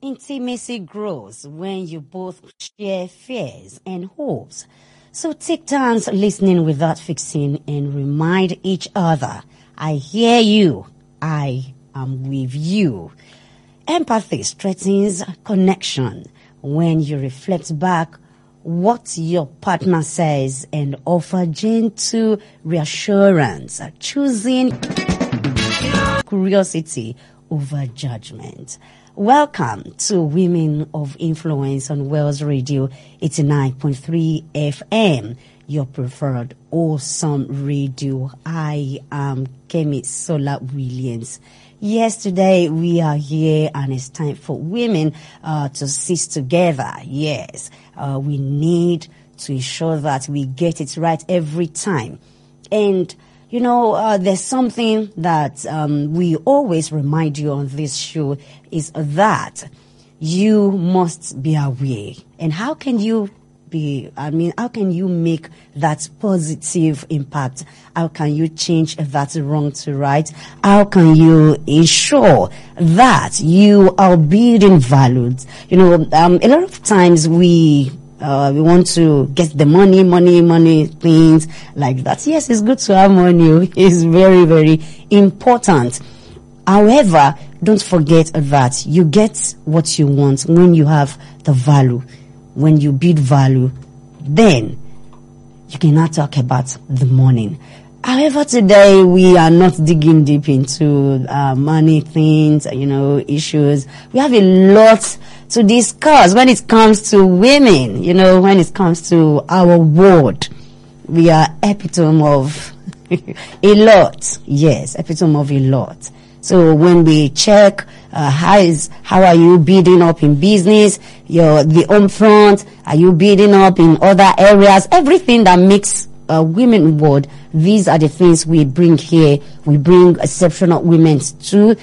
Intimacy grows when you both share fears and hopes. So take turns listening without fixing and remind each other, I hear you, I am with you. Empathy strengthens connection when you reflect back what your partner says and offer gentle reassurance, choosing curiosity over judgment. Welcome to Women of Influence on Wells Radio 89.3 FM, your preferred awesome radio. I am Kemi Sola Williams. Yesterday we are here and it's time for women to sit together. Yes, we need to ensure that we get it right every time. And you know, there's something that we always remind you on this show is that you must be aware. And how can you how can you make that positive impact? How can you change that wrong to right? How can you ensure that you are building values? You know, a lot of times we want to get the money, things like that. Yes, it's good to have money. It's very, very important. However, don't forget that you get what you want when you have the value. When you build value, then you cannot talk about the money. However, today we are not digging deep into money things, issues. We have a lot to discuss when it comes to women, when it comes to our world. We are epitome of a lot. Yes, epitome of a lot. So when we check how are you building up in business, the home front, are you building up in other areas, everything that makes women world, these are the things we bring here. We bring exceptional women to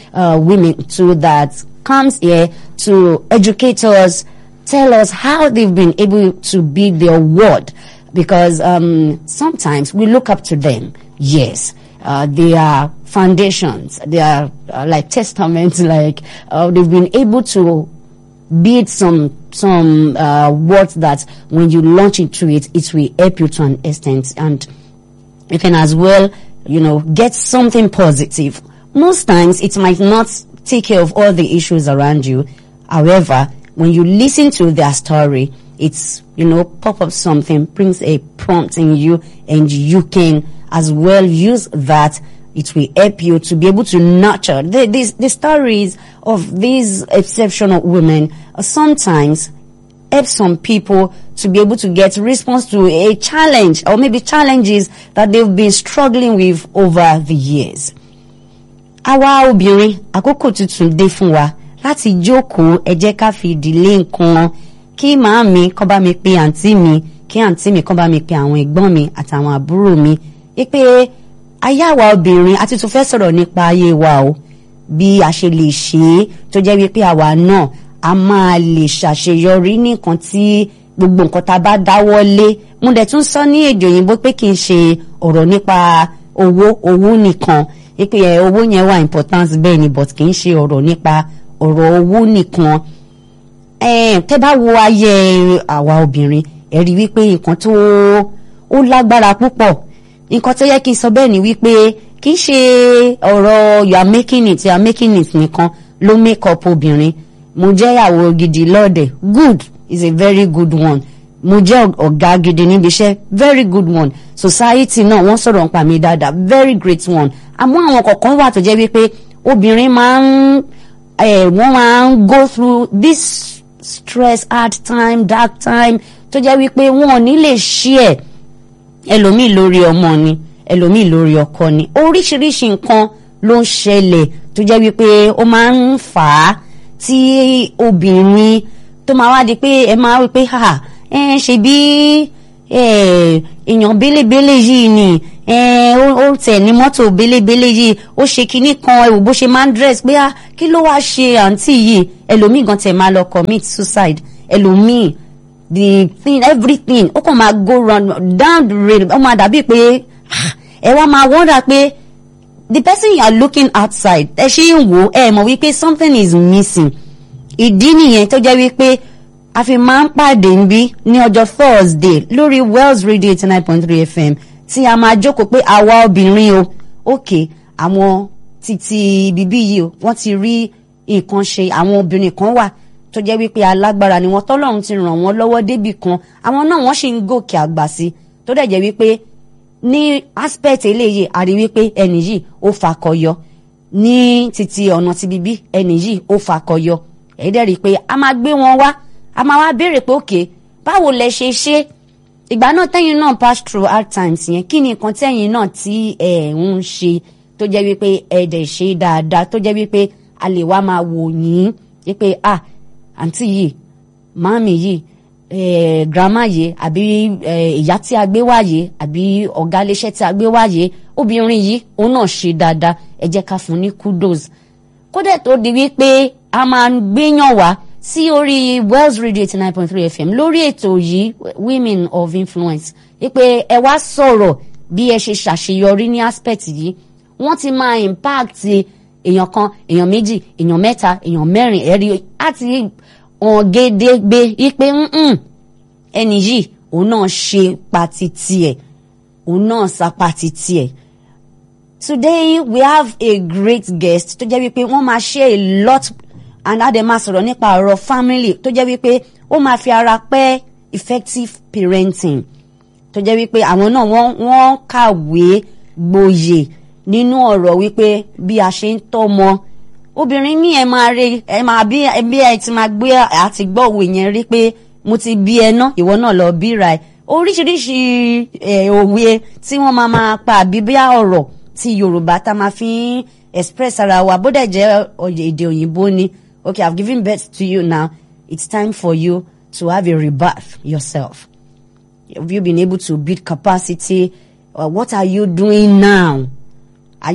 that comes here to educate us, tell us how they've been able to build their world. Because sometimes we look up to them. Yes, they are foundations. They are like testaments. Like they've been able to build some words that when you launch into it, it will help you to an extent, and you can as well, get something positive. Most times it might not take care of all the issues around you. However, when you listen to their story, it's, pop up something, brings a prompt in you, and you can as well use that. It will help you to be able to nurture the stories of these exceptional women. Sometimes help some people to be able to get response to a challenge or maybe challenges that they've been struggling with over the years. Àwa obìnrin, àkókò tuntun dé fún wa láti jókòó, ẹ jẹ́ ká fi ìdílé nǹkan, kí màámi kó bá mi pe àǹtí mi, kí àǹtí mi kó bá mi pe àwọn ẹ̀gbọ́n mi àtàwọn àbúrò mi. Pé ayé àwa obìnrin àti tún fẹ́ sọ̀rọ̀ nípa ayé wa o, bí a ṣe lè ṣe tó jẹ́ wípé àwa náà a máa lè ṣàṣeyọrí ní nǹkan tí gbogbo nǹkan tá bá dáwọ́ lé. Mo dẹ̀ tún sọ ní èdè òyìnbó pé kì í ṣe ọ̀rọ̀ nípa owó nìkan, pé owó yẹn wà important bẹ́ẹ̀ ni, but kì í ṣe ọ̀rọ̀ nípa ọ̀rọ̀ owó nìkan. Tẹ́ bá wo ayé àwa obìnrin, ẹ rí wípé nǹkan tó ó lágbára púpọ̀. Nǹkan tó yẹ kí n sọ bẹ́ẹ̀ ni wípé kì í ṣe ọ̀rọ̀ you are making it nìkan ló make up obìnrin. Mo jẹ́ ìyàwó gidi lọ́ọ̀dẹ̀, good is a very good one. Mo jẹ́ ọ̀gá gidi níbi iṣẹ́, very good one. Society náà wọ́n sọ̀rọ̀ nípa mi dáadáa, very great one. Àmọ́ àwọn kọ̀ọ̀kan wà tó jẹ́ wípé obìnrin wọ́n máa ń go through this stress, hard time, dark time tó jẹ́ wípé wọn ò ní lè share. Ẹlòmíì lórí ọmọ ni, ẹlòmíì lórí ọkọ ni, oríṣiríṣi nǹkan ló ń ṣẹlẹ̀ tó jẹ́ wípé ó máa ń fà á tí obìnrin tó máa wá di pé ẹ máa wí pé ṣe bí èèyàn bélébélé yìí ni ó tẹ̀ ní mọ́tò bélébélé yìí, ó ṣe kinní kan, ẹ̀wò bó ṣe máa ń dress pé kí ló wá ṣe àǹtí yìí. Ẹlòmíì gan tẹ̀ máa lọ commit suicide. Ẹlòmíì the thing, everything, ó kàn máa go down the rail. Ó máa dàbí pé ẹ wá máa wonder pé the person you are looking outside, ẹ ṣe ń wò ẹ mọ̀ wípé something is missing. ìdí nìyẹn tó jẹ́ wípé a fi máa ń pàdé níbí ní ọjọ́ Thursday lórí Wells Radio 89.3 FM tí a máa jókòó pé àwa obìnrin o òkè àwọn títí bíbí yìí o wọ́n ti rí nǹkan ṣe, àwọn obìnrin kan wà tó jẹ́ wípé alágbára ni wọ́n, tọ́lọ́run ti ràn wọ́n lọ́wọ́ débì kan, àwọn náà wọ́n sì ń gòkè àgbà sí, tó dẹ̀ jẹ́ wípé ní aspect eléyìí a rí wípé ẹni yìí ó fakọyọ ní títí ọ̀nà ti bíbí, ẹni yìí ó fakọyọ. Èyí dẹ̀ rí pé a máa gbé wọn wá, a máa wá béèrè pé òkè báwo lẹ ṣe ṣe ìgbà náà tẹ́yìn náà pass through hard times yẹn, kí ni nǹkan tẹ́yìn náà tí ẹ̀ ń ṣe tó jẹ́ wípé ẹ̀ dẹ̀ ṣe dáadáa, tó jẹ́ wípé a lè wá máa wò yín wípé àǹtí yìí, máàmì yìí, grandma yìí, àbí ìyá tí a gbé wáyé, àbí ọ̀gá iléeṣẹ́ tí a gbé wáyé, obìnrin yìí òun náà ṣe dáadáa, ẹ jẹ́ ká fún ní kudos. Kódà tó di wípé a máa ń gbéyàn wá sí orí Wells Radio 89.3 FM lórí ètò yìí Women of Influence wípé ẹ wá sọ̀rọ̀ bí ẹ ṣe ṣàṣeyọrí ní aspect yìí, wọ́n ti máa impact èèyàn kan, èèyàn méjì, èèyàn mẹ́ta, èèyàn mẹ́rin, ẹ̀rí àti hàn gédégbé wípé ẹni yìí òun náà ṣe pati tiẹ̀, òun náà sa pati tiẹ̀. Today we have a great guest tó jẹ́ wípé wọ́n máa share a lot and a dẹ̀ máa sọ̀rọ̀ nípa ọ̀rọ̀ family tó jẹ́ wípé ó máa fi ara pẹ́ effective parenting, tó jẹ́ wípé àwọn náà wọ́n kàwé gboyè nínú ọ̀rọ̀ wípé bí a ṣe ń tọ́mọ. Obìnrin ní ẹ máa bí ẹ ti máa gbé àti gbọ́ òwe yẹn rí pé mo ti bí ẹ ná, ìwọ náà lọ bíra ẹ. Oríṣiríṣi òwe tí wọ́n máa pa àbí bí ọ̀rọ̀ tí Yorùbá tá máa fi express ara wa bó dẹ̀ jẹ́ èdè òyìnbó ni. Okay, I've given birth to you now. It's time for you to have a rebirth yourself. Have you been able to build capacity? What are you doing now? Are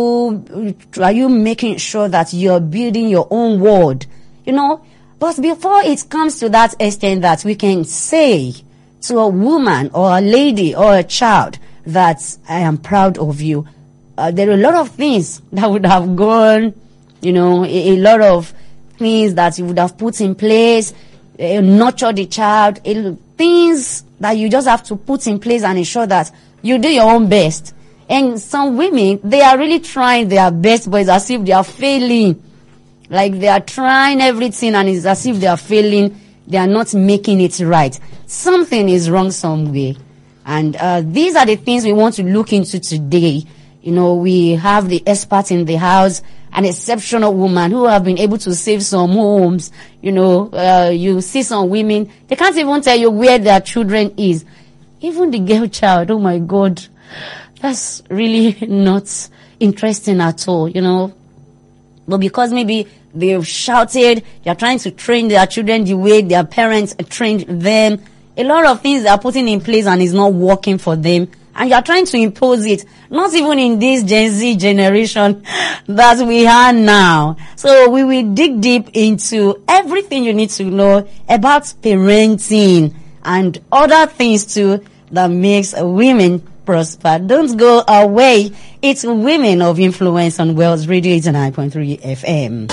you making sure that you're building your own world? You know, but before it comes to that extent that we can say to a woman or a lady or a child that I am proud of you, there are a lot of things that would have gone, you know, a lot of things that you would have put in place, nurture the child, things that you just have to put in place and ensure that you do your own best. And some women, they are really trying their best, but it's as if they are failing. Like they are trying everything and it's as if they are failing. They are not making it right. Something is wrong somewhere. And these are the things we want to look into today. You know, we have the expert in the house, an exceptional woman who have been able to save some homes. You know, you see some women, they can't even tell you where their children is. Even the girl child, oh my God, that's really not interesting at all, you know. But because maybe they've shouted, they're trying to train their children the way their parents trained them. A lot of things they are putting in place and it's not working for them. And you're trying to impose it, not even in this Gen Z generation that we are now. So we will dig deep into everything you need to know about parenting and other things too that makes women prosper. Don't go away. It's Women of Influence on Wells Radio 89.3 FM.